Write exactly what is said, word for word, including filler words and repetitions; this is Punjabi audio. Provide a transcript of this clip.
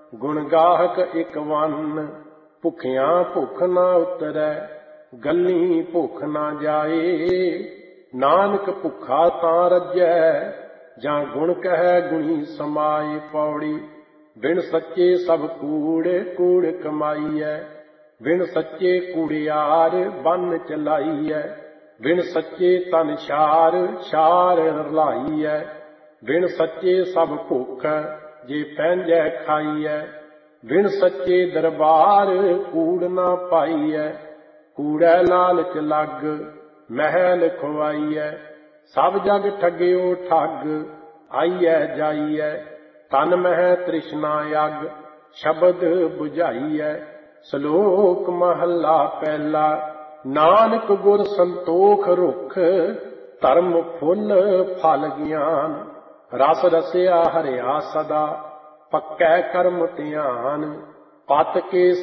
ਗੁਣ ਗਾਹਕ ਇੱਕ ਵੰਨ। ਭੁੱਖਿਆਂ ਭੁੱਖ ਨਾ ਉਤਰੈ, ਗੱਲੀ ਭੁੱਖ ਨਾ ਜਾਏ। ਨਾਨਕ ਭੁੱਖਾ ਤਾਂ ਰੱਜੈ, ਜਾਂ ਗੁਣ ਕਹਿ ਗੁਣੀ ਸਮਾਏ। ਪੌੜੀ ਬਿਨ ਸੱਚੇ ਸਭ ਕੂੜ, ਕੂੜ ਕਮਾਈਐ। ਬਿਨ ਸੱਚੇ ਕੂੜਿਆਰ ਬੰਨ ਚਲਾਈਐ। ਬਿਨ ਸੱਚੇ ਤਨ ਛਾਰ, ਛਾਰ ਰਲਾਈਐ। ਬਿਨ ਸੱਚੇ ਸਭ ਭੁੱਖ, ਜੇ ਪੈਂਜੈ ਖਾਈਐ। ਬਿਨ ਸੱਚੇ ਦਰਬਾਰ, ਕੂੜ ਨਾ ਪਾਈਐ। ਕੂੜੈ ਲਾਲਚ ਲੱਗ, ਮਹਿਲ ਖੁਆਈਐ। ਸਭ ਜਗ ਠੱਗਿਓ ਠੱਗ, ਆਈਐ ਜਾਈਐ। ਤਨ ਮਹਿ ਤ੍ਰਿਸ਼ਨਾ ਅਗ, ਸ਼ਬਦ ਬੁਝਾਈਐ। ਸ਼ਲੋਕ ਮਹੱਲਾ ਪਹਿਲਾ। ਨਾਨਕ ਗੁਰ ਸੰਤੋਖ ਰੁਖ, ਧਰਮ ਫੁੱਲ ਫਲ ਗਿਆਨ। ਰਸ ਰਸਿਆ ਹਰਿਆ ਸਦਾ, ਪੱਕੈ ਕਰਮ ਧਿਆਨ। ਪਤ ਕੇ